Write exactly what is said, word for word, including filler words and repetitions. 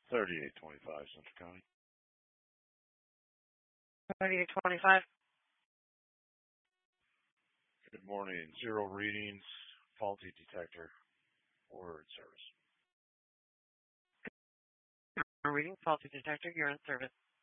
thirty-eight twenty-five Central County. thirty-eight twenty-five. Good morning. Zero readings, faulty detector, order in service. Reading, faulty detector, you're in service.